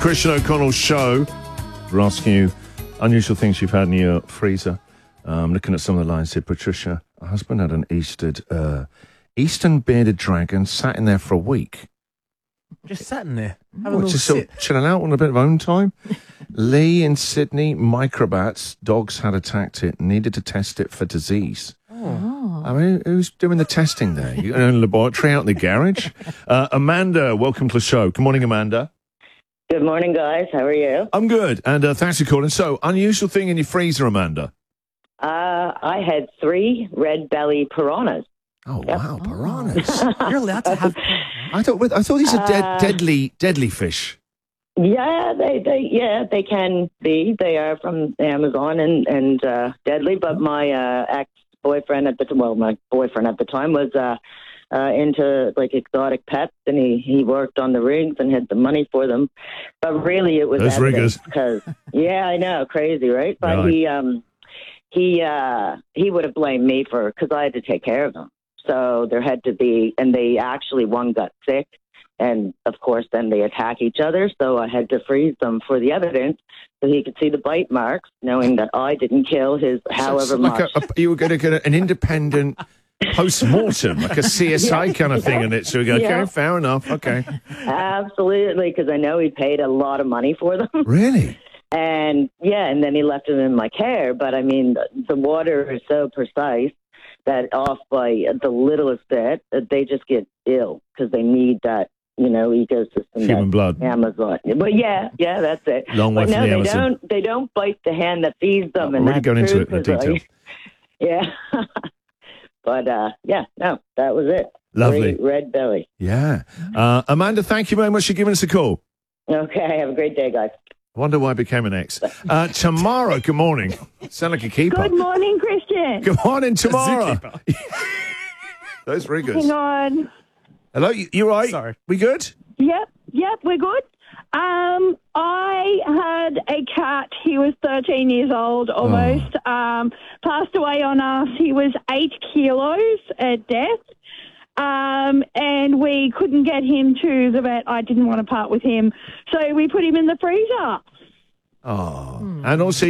Christian O'Connell's show. We're asking you unusual things you've had in your freezer. Looking at some of the lines here. Patricia, her husband had an Eastern bearded dragon sat in there for a week. Just sat in there. Having a little Just sort sit. of chilling out on a bit of own time. Lee in Sydney, microbats, dogs had attacked it, needed to test it for disease. Oh. I mean, who's doing the testing there? You in a laboratory out in the garage? Amanda, welcome to the show. Good morning, Amanda. Good morning, guys. How are you? I'm good, and thanks for calling. So, unusual thing in your freezer, Amanda? I had 3 red belly piranhas. Oh, wow, piranhas. You're allowed to have... I thought these are deadly fish. Yeah, they can be. They are from Amazon and deadly. But my ex-boyfriend my boyfriend at the time was into like exotic pets, and he worked on the rigs and had the money for them. But really, it was those riggers. Because I know, crazy, right? But Right. he would have blamed me because I had to take care of them. So there had to be, and they actually, one got sick, and of course then they attack each other. So I had to freeze them for the evidence so he could see the bite marks, knowing that I didn't kill his however much. You were going to get an independent post-mortem, like a CSI kind of thing in it. So we go, okay, fair enough, okay. Absolutely, because I know he paid a lot of money for them. Really? And and then he left them in my care. But I mean, the water is so precise that off by the littlest bit, they just get ill because they need that, ecosystem. Human blood. Amazon. But that's it. Long way but from the Amazon. They don't bite the hand that feeds them. And really that's going into true, it in detail. Yeah. But, that was it. Lovely. Great red belly. Yeah. Amanda, thank you very much for giving us a call. Okay, have a great day, guys. Wonder why I became an ex. Tamara, good morning. Sound like a keeper. Good morning, Christian. Good morning, Tamara. Those riggers. Hang on. Hello, you right? Sorry. We good? Yep, we're good. I had a cat. He was 13 years old, almost. Passed away on us. He was 8 kilos at death. And we couldn't get him to the vet. I didn't want to part with him. So we put him in the freezer. Oh. And also